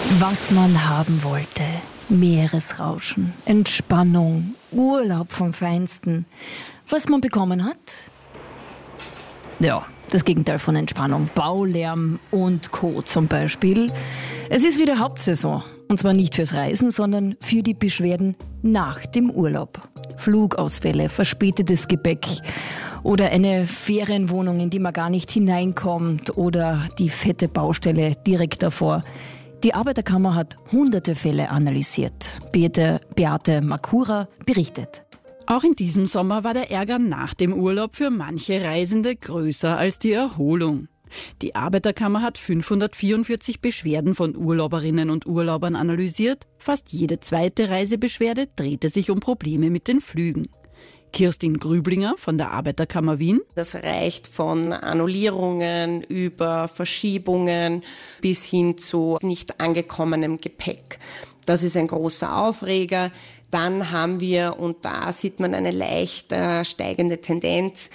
Was man haben wollte. Meeresrauschen, Entspannung, Urlaub vom Feinsten. Was man bekommen hat? Ja, das Gegenteil von Entspannung. Baulärm und Co. zum Beispiel. Es ist wieder Hauptsaison. Und zwar nicht fürs Reisen, sondern für die Beschwerden nach dem Urlaub. Flugausfälle, verspätetes Gepäck oder eine Ferienwohnung, in die man gar nicht hineinkommt oder die fette Baustelle direkt davor. Die Arbeiterkammer hat hunderte Fälle analysiert. Beate Makura berichtet. Auch in diesem Sommer war der Ärger nach dem Urlaub für manche Reisende größer als die Erholung. Die Arbeiterkammer hat 544 Beschwerden von Urlauberinnen und Urlaubern analysiert. Fast jede zweite Reisebeschwerde drehte sich um Probleme mit den Flügen. Kirstin Grüblinger von der Arbeiterkammer Wien. Das reicht von Annullierungen über Verschiebungen bis hin zu nicht angekommenem Gepäck. Das ist ein großer Aufreger. Dann haben wir, und da sieht man eine leicht steigende Tendenz,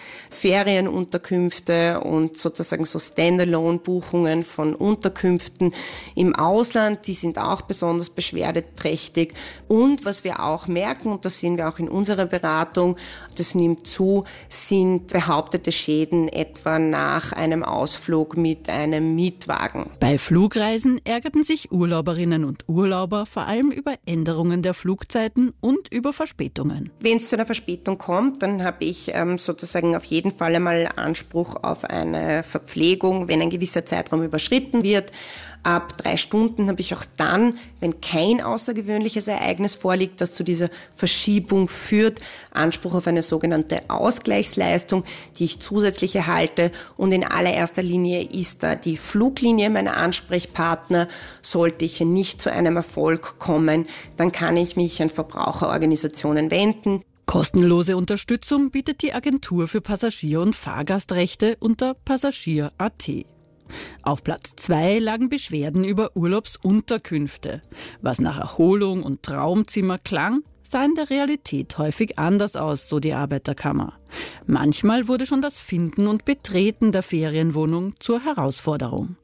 Ferienunterkünfte und sozusagen so Standalone-Buchungen von Unterkünften im Ausland, die sind auch besonders beschwerdeträchtig. Und was wir auch merken, und das sehen wir auch in unserer Beratung, das nimmt zu, sind behauptete Schäden etwa nach einem Ausflug mit einem Mietwagen. Bei Flugreisen ärgerten sich Urlauberinnen und Urlauber vor allem über Änderungen der Flugzeiten und über Verspätungen. Wenn es zu einer Verspätung kommt, dann habe ich sozusagen auf jeden Fall einmal Anspruch auf eine Verpflegung, wenn ein gewisser Zeitraum überschritten wird. Ab 3 Stunden habe ich auch dann, wenn kein außergewöhnliches Ereignis vorliegt, das zu dieser Verschiebung führt, Anspruch auf eine sogenannte Ausgleichsleistung, die ich zusätzlich erhalte. Und in allererster Linie ist da die Fluglinie mein Ansprechpartner. Sollte ich nicht zu einem Erfolg kommen, dann kann ich mich an Verbraucherorganisationen wenden. Kostenlose Unterstützung bietet die Agentur für Passagier- und Fahrgastrechte unter Passagier.at. Auf Platz 2 lagen Beschwerden über Urlaubsunterkünfte. Was nach Erholung und Traumzimmer klang, sah in der Realität häufig anders aus, so die Arbeiterkammer. Manchmal wurde schon das Finden und Betreten der Ferienwohnung zur Herausforderung.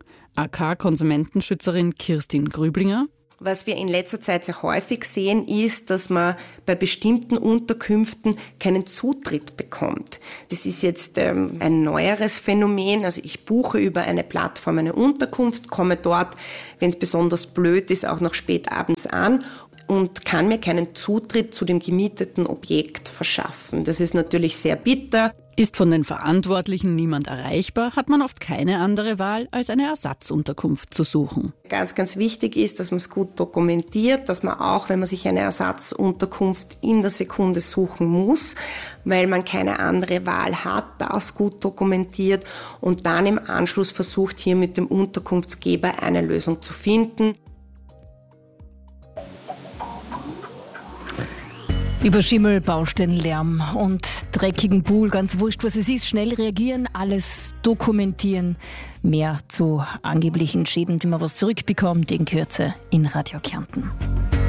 AK-Konsumentenschützerin Kirstin Grüblinger. Was wir in letzter Zeit sehr häufig sehen, ist, dass man bei bestimmten Unterkünften keinen Zutritt bekommt. Das ist jetzt ein neueres Phänomen. Also ich buche über eine Plattform eine Unterkunft, komme dort, wenn es besonders blöd ist, auch noch spät abends an und kann mir keinen Zutritt zu dem gemieteten Objekt verschaffen. Das ist natürlich sehr bitter. Ist von den Verantwortlichen niemand erreichbar, hat man oft keine andere Wahl, als eine Ersatzunterkunft zu suchen. Ganz, ganz wichtig ist, dass man es gut dokumentiert, dass man auch, wenn man sich eine Ersatzunterkunft in der Sekunde suchen muss, weil man keine andere Wahl hat, das gut dokumentiert und dann im Anschluss versucht, hier mit dem Unterkunftsgeber eine Lösung zu finden. Über Schimmel, Baustellenlärm und dreckigen Pool, ganz wurscht, was es ist, schnell reagieren, alles dokumentieren. Mehr zu angeblichen Schäden, die man was zurückbekommt, in Kürze in Radio Kärnten.